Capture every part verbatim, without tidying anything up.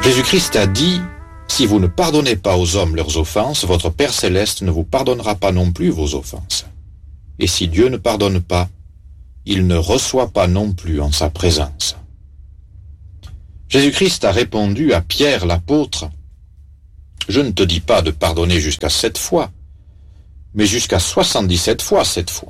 Jésus-Christ a dit, « Si vous ne pardonnez pas aux hommes leurs offenses, votre Père céleste ne vous pardonnera pas non plus vos offenses. Et si Dieu ne pardonne pas, il ne reçoit pas non plus en sa présence. » Jésus-Christ a répondu à Pierre l'apôtre, « Je ne te dis pas de pardonner jusqu'à sept fois, mais jusqu'à soixante-dix-sept fois sept fois. »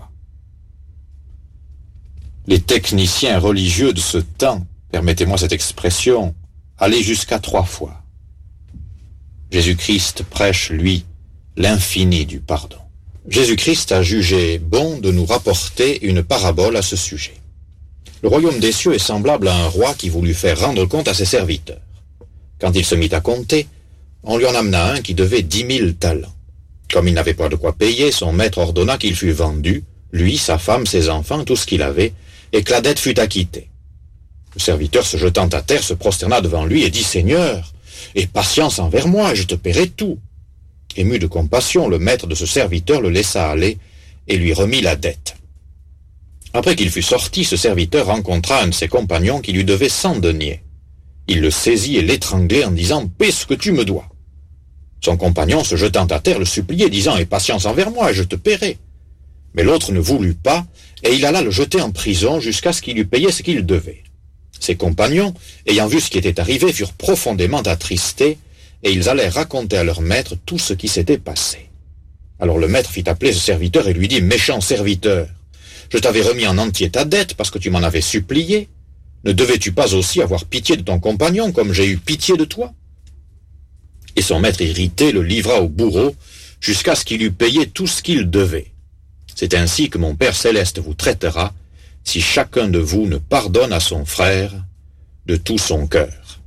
Les techniciens religieux de ce temps, permettez-moi cette expression, allaient jusqu'à trois fois. Jésus-Christ prêche, lui, l'infini du pardon. Jésus-Christ a jugé bon de nous rapporter une parabole à ce sujet. Le royaume des cieux est semblable à un roi qui voulut faire rendre compte à ses serviteurs. Quand il se mit à compter, on lui en amena un qui devait dix mille talents. Comme il n'avait pas de quoi payer, son maître ordonna qu'il fût vendu, lui, sa femme, ses enfants, tout ce qu'il avait, et que la dette fût acquittée. Le serviteur, se jetant à terre, se prosterna devant lui et dit, « Seigneur, aie patience envers moi, et je te paierai tout. » Ému de compassion, le maître de ce serviteur le laissa aller et lui remit la dette. Après qu'il fut sorti, ce serviteur rencontra un de ses compagnons qui lui devait cent deniers. Il le saisit et l'étranglait en disant « Paie ce que tu me dois. » Son compagnon, se jetant à terre, le suppliait, disant « Aie patience envers moi, et je te paierai. » Mais l'autre ne voulut pas, et il alla le jeter en prison jusqu'à ce qu'il eût payé ce qu'il devait. Ses compagnons, ayant vu ce qui était arrivé, furent profondément attristés, et ils allèrent raconter à leur maître tout ce qui s'était passé. Alors le maître fit appeler ce serviteur et lui dit « Méchant serviteur, je t'avais remis en entier ta dette parce que tu m'en avais supplié. Ne devais-tu pas aussi avoir pitié de ton compagnon comme j'ai eu pitié de toi ?» Et son maître irrité le livra au bourreau jusqu'à ce qu'il eût payé tout ce qu'il devait. C'est ainsi que mon Père céleste vous traitera si chacun de vous ne pardonne à son frère de tout son cœur.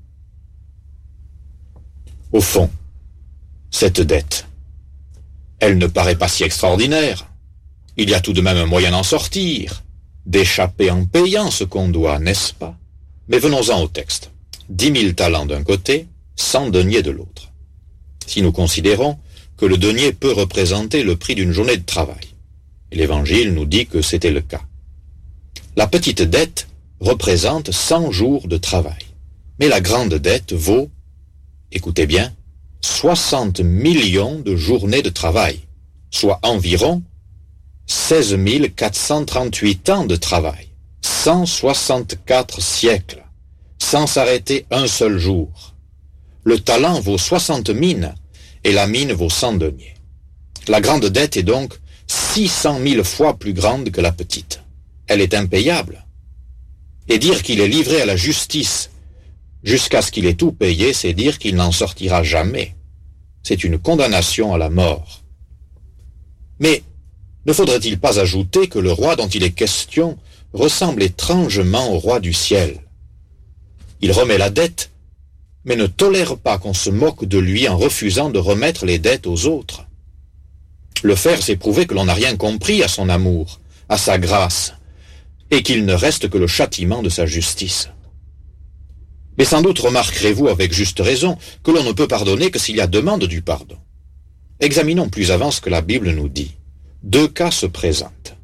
Au fond, cette dette, elle ne paraît pas si extraordinaire. Il y a tout de même un moyen d'en sortir, d'échapper en payant ce qu'on doit, n'est-ce pas? Mais venons-en au texte. Dix mille talents d'un côté, cent deniers de l'autre. Si nous considérons que le denier peut représenter le prix d'une journée de travail, et l'Évangile nous dit que c'était le cas. La petite dette représente cent jours de travail, mais la grande dette vaut, écoutez bien, soixante millions de journées de travail, soit environ seize mille quatre cent trente-huit ans de travail, cent soixante-quatre siècles, sans s'arrêter un seul jour. Le talent vaut soixante mines, et la mine vaut cent deniers. La grande dette est donc six cent mille fois plus grande que la petite. Elle est impayable. Et dire qu'il est livré à la justice jusqu'à ce qu'il ait tout payé, c'est dire qu'il n'en sortira jamais. C'est une condamnation à la mort. Mais ne faudrait-il pas ajouter que le roi dont il est question ressemble étrangement au roi du ciel? Il remet la dette, mais ne tolère pas qu'on se moque de lui en refusant de remettre les dettes aux autres. Le faire, c'est prouver que l'on n'a rien compris à son amour, à sa grâce, et qu'il ne reste que le châtiment de sa justice. Mais sans doute remarquerez-vous avec juste raison que l'on ne peut pardonner que s'il y a demande du pardon. Examinons plus avant ce que la Bible nous dit. Deux cas se présentent.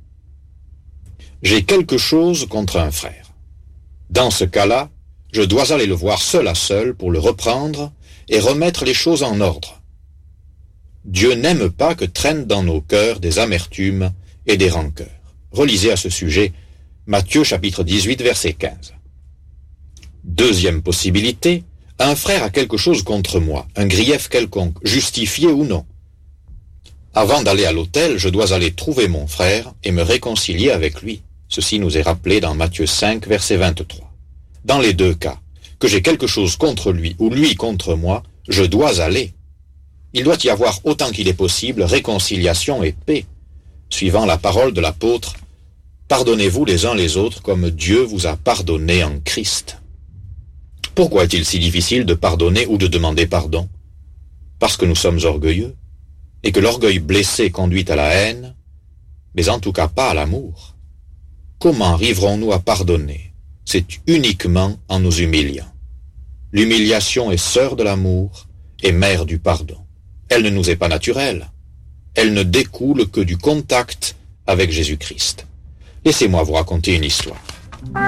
J'ai quelque chose contre un frère. Dans ce cas-là, je dois aller le voir seul à seul pour le reprendre et remettre les choses en ordre. Dieu n'aime pas que traînent dans nos cœurs des amertumes et des rancœurs. Relisez à ce sujet Matthieu chapitre dix-huit, verset quinze. Deuxième possibilité, un frère a quelque chose contre moi, un grief quelconque, justifié ou non. Avant d'aller à l'autel, je dois aller trouver mon frère et me réconcilier avec lui. Ceci nous est rappelé dans Matthieu cinq, verset vingt-trois. Dans les deux cas, que j'ai quelque chose contre lui ou lui contre moi, je dois aller. Il doit y avoir autant qu'il est possible réconciliation et paix, suivant la parole de l'apôtre. Pardonnez-vous les uns les autres comme Dieu vous a pardonné en Christ. Pourquoi est-il si difficile de pardonner ou de demander pardon? Parce que nous sommes orgueilleux, et que l'orgueil blessé conduit à la haine, mais en tout cas pas à l'amour. Comment arriverons-nous à pardonner? C'est uniquement en nous humiliant. L'humiliation est sœur de l'amour et mère du pardon. Elle ne nous est pas naturelle. Elle ne découle que du contact avec Jésus-Christ. Laissez-moi vous raconter une histoire.